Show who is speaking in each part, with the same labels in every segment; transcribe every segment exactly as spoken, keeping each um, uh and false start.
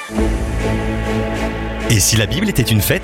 Speaker 1: Et si la Bible était une fête ?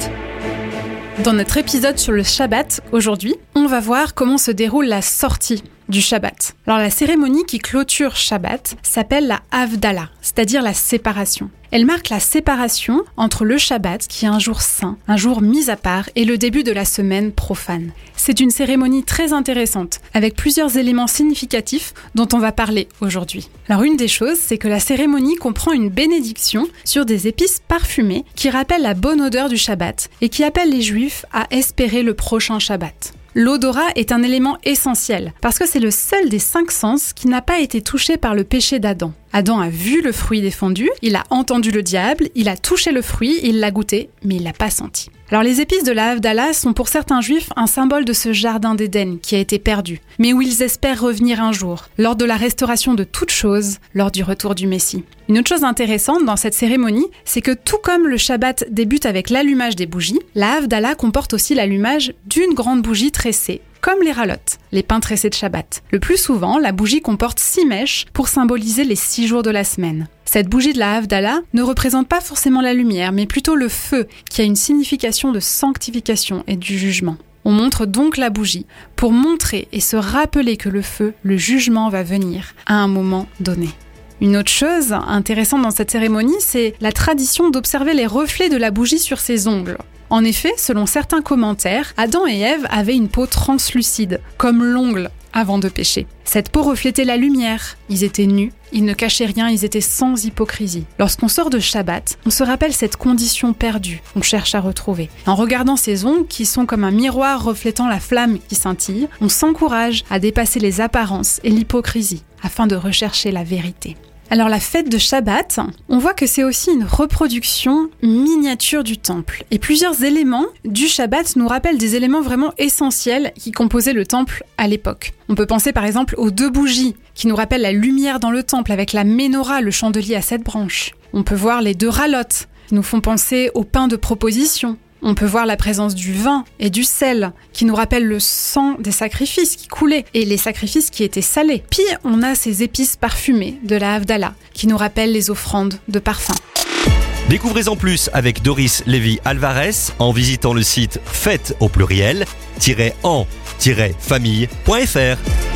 Speaker 2: Dans notre épisode sur le Shabbat, aujourd'hui, on va voir comment se déroule la sortie du Shabbat. Alors la cérémonie qui clôture Shabbat s'appelle la Havdalah, c'est-à-dire la séparation. Elle marque la séparation entre le Shabbat, qui est un jour saint, un jour mis à part, et le début de la semaine profane. C'est une cérémonie très intéressante, avec plusieurs éléments significatifs dont on va parler aujourd'hui. Alors une des choses, c'est que la cérémonie comprend une bénédiction sur des épices parfumées qui rappellent la bonne odeur du Shabbat et qui appellent les Juifs à espérer le prochain Shabbat. L'odorat est un élément essentiel parce que c'est le seul des cinq sens qui n'a pas été touché par le péché d'Adam. Adam a vu le fruit défendu, il a entendu le diable, il a touché le fruit, il l'a goûté, mais il l'a pas senti. Alors les épices de la Havdalah sont pour certains juifs un symbole de ce jardin d'Éden qui a été perdu, mais où ils espèrent revenir un jour, lors de la restauration de toutes choses, lors du retour du Messie. Une autre chose intéressante dans cette cérémonie, c'est que tout comme le Shabbat débute avec l'allumage des bougies, la Havdalah comporte aussi l'allumage d'une grande bougie tressée, comme les ralotes, les pains tressés de Shabbat. Le plus souvent, la bougie comporte six mèches pour symboliser les six jours de la semaine. Cette bougie de la Havdalah ne représente pas forcément la lumière, mais plutôt le feu, qui a une signification de sanctification et du jugement. On montre donc la bougie pour montrer et se rappeler que le feu, le jugement va venir à un moment donné. Une autre chose intéressante dans cette cérémonie, c'est la tradition d'observer les reflets de la bougie sur ses ongles. En effet, selon certains commentaires, Adam et Ève avaient une peau translucide, comme l'ongle, avant de pécher. Cette peau reflétait la lumière. Ils étaient nus, ils ne cachaient rien, ils étaient sans hypocrisie. Lorsqu'on sort de Shabbat, on se rappelle cette condition perdue, on cherche à retrouver. En regardant ces ongles, qui sont comme un miroir reflétant la flamme qui scintille, on s'encourage à dépasser les apparences et l'hypocrisie, afin de rechercher la vérité. Alors la fête de Shabbat, on voit que c'est aussi une reproduction miniature du temple. Et plusieurs éléments du Shabbat nous rappellent des éléments vraiment essentiels qui composaient le temple à l'époque. On peut penser par exemple aux deux bougies qui nous rappellent la lumière dans le temple avec la menorah, le chandelier à sept branches. On peut voir les deux ralotes qui nous font penser au pain de proposition. On peut voir la présence du vin et du sel qui nous rappellent le sang des sacrifices qui coulaient et les sacrifices qui étaient salés. Puis on a ces épices parfumées de la Havdalah qui nous rappellent les offrandes de parfum.
Speaker 1: Découvrez-en plus avec Doris Lévy-Alvarez en visitant le site fête au pluriel en famille point f r.